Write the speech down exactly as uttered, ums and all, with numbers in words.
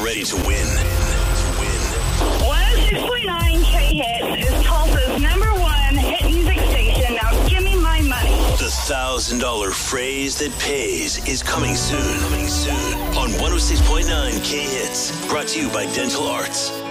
ready to win. one oh six point nine K-Hits is Tulsa's number one hit music station. Now give me my money. The one thousand dollars phrase that pays is coming soon. Coming soon on one oh six point nine K-Hits. Brought to you by Dental Arts.